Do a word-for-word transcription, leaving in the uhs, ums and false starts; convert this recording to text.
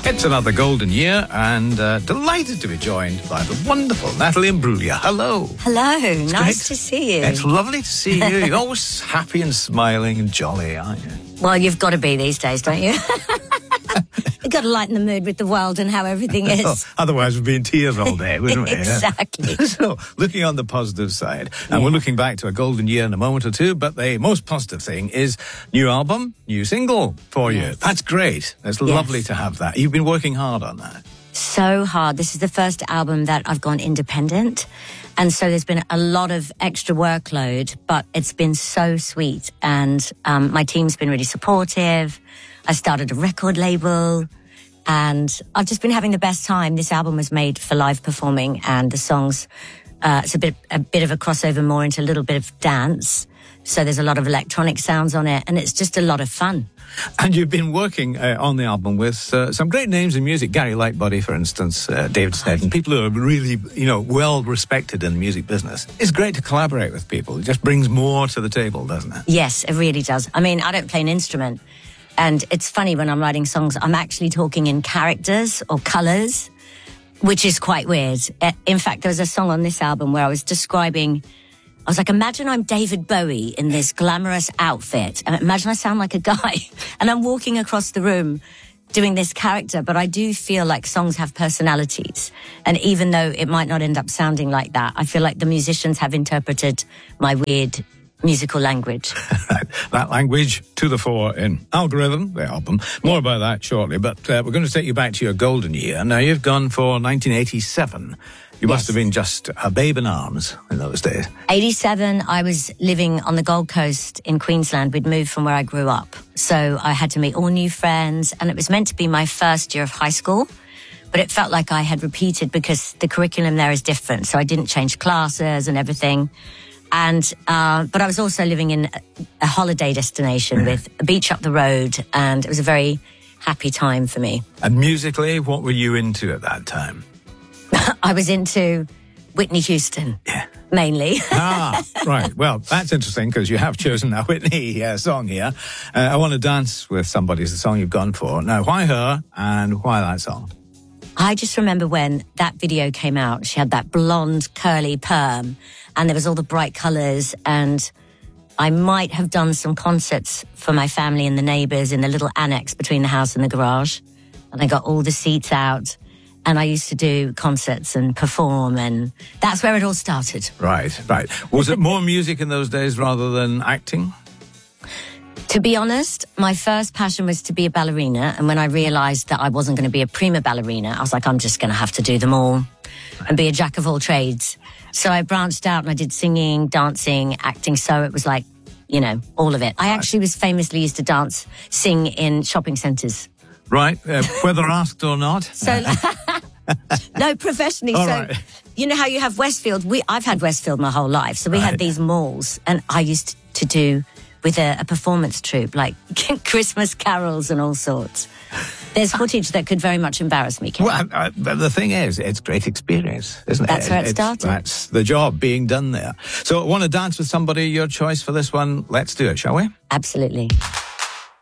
It's another golden year, and uh, delighted to be joined by the wonderful Natalie Imbruglia. Hello. Hello. It's nice great. to see you. It's lovely to see you. You're always happy and smiling and jolly, aren't you? Well, you've got to be these days, don't you? You've got to lighten the mood with the world and how everything is. Oh, otherwise, we'd be in tears all day, wouldn't we? Exactly. So, looking on the positive side, and yeah. we're looking back to a golden year in a moment or two, but the most positive thing is new album, new single for yes. you. That's great. It's yes. lovely to have that. You've been working hard on that. So hard. This is the first album that I've gone independent. And so there's been a lot of extra workload, but it's been so sweet. And um, my team's been really supportive. I started a record label and I've just been having the best time. This album was made for live performing, and the songs, uh, it's a bit, a bit of a crossover more into a little bit of dance. So there's a lot of electronic sounds on it, and it's just a lot of fun. And you've been working uh, on the album with uh, some great names in music. Gary Lightbody, for instance, uh, David Snedden, people who are really, you know, well respected in the music business. It's great to collaborate with people. It just brings more to the table, doesn't it? Yes, it really does. I mean, I don't play an instrument. And it's funny when I'm writing songs, I'm actually talking in characters or colours, which is quite weird. In fact, there was a song on this album where I was describing... I was like, imagine I'm David Bowie in this glamorous outfit. And imagine I sound like a guy. And I'm walking across the room doing this character. But I do feel like songs have personalities. And even though it might not end up sounding like that, I feel like the musicians have interpreted my weird musical language. That language to the fore in Algorithm, the album. More yeah. about that shortly. But uh, we're going to take you back to your golden year. Now, you've gone for nineteen eighty-seven. You must yes. have been just a babe in arms in those days. eighty-seven, I was living on the Gold Coast in Queensland. We'd moved from where I grew up. So I had to meet all new friends, and it was meant to be my first year of high school. But it felt like I had repeated because the curriculum there is different. So I didn't change classes and everything. And uh, but I was also living in a, a holiday destination with a beach up the road, and it was a very happy time for me. And musically, what were you into at that time? I was into Whitney Houston, yeah. mainly. Ah, right. Well, that's interesting because you have chosen a Whitney uh, song here. Uh, I Want to Dance with Somebody is the song you've gone for. Now, why her and why that song? I just remember when that video came out, she had that blonde curly perm and there was all the bright colours, and I might have done some concerts for my family and the neighbours in the little annex between the house and the garage. And I got all the seats out. And I used to do concerts and perform, and that's where it all started. Right, right. Was it more music in those days rather than acting? To be honest, my first passion was to be a ballerina. And when I realised that I wasn't going to be a prima ballerina, I was like, I'm just going to have to do them all and be a jack of all trades. So I branched out and I did singing, dancing, acting. So it was like, you know, all of it. I actually was famously used to dance, sing in shopping centres. Right, uh, whether asked or not. So, no, professionally. All so, right. You know how you have Westfield? We, I've had Westfield my whole life. So we right. had these malls, and I used to do with a, a performance troupe, like Christmas carols and all sorts. There's footage that could very much embarrass me, Ken. Well, I, I, the thing is, it's great experience, isn't it? That's where it it's, started. That's the job being done there. So, Want to Dance with Somebody, your choice for this one. Let's do it, shall we? Absolutely.